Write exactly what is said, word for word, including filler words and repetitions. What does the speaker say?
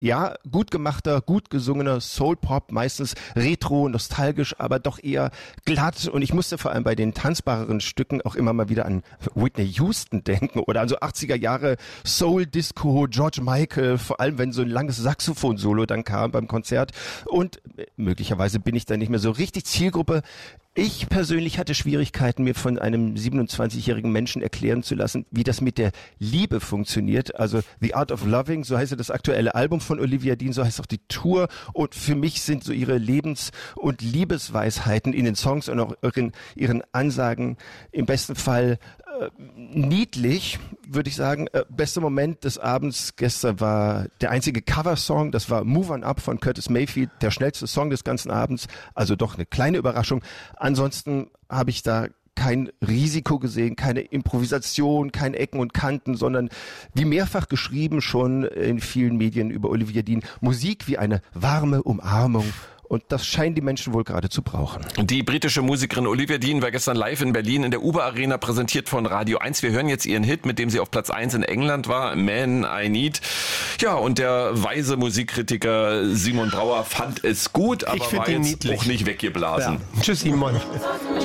Ja, gut gemachter, gut gesungener Soul-Pop, meistens retro, nostalgisch, aber doch eher glatt. Und ich musste vor allem bei den tanzbareren Stücken auch immer mal wieder an Whitney Houston denken oder an so achtziger Jahre Soul-Disco, George Michael, vor allem wenn so ein langes Saxophon-Solo dann kam beim Konzert. Und möglicherweise bin ich dann nicht mehr so richtig Zielgruppe. Ich persönlich hatte Schwierigkeiten, mir von einem siebenundzwanzigjährigen Menschen erklären zu lassen, wie das mit der Liebe funktioniert. Also The Art of Loving, so heißt ja das aktuelle Album von Olivia Dean, so heißt auch die Tour. Und für mich sind so ihre Lebens- und Liebesweisheiten in den Songs und auch in ihren Ansagen im besten Fall äh, niedlich, würde ich sagen. Äh, bester Moment des Abends gestern war der einzige Coversong, das war Move On Up von Curtis Mayfield, der schnellste Song des ganzen Abends, also doch eine kleine Überraschung. Ansonsten habe ich da kein Risiko gesehen, keine Improvisation, keine Ecken und Kanten, sondern wie mehrfach geschrieben schon in vielen Medien über Olivia Dean, Musik wie eine warme Umarmung. Und das scheinen die Menschen wohl gerade zu brauchen. Die britische Musikerin Olivia Dean war gestern live in Berlin in der Uber Arena, präsentiert von Radio eins. Wir hören jetzt ihren Hit, mit dem sie auf Platz eins in England war, Man I Need. Ja, und der weise Musikkritiker Simon Brauer fand es gut, aber war jetzt auch nicht weggeblasen. Ja. Tschüss Simon.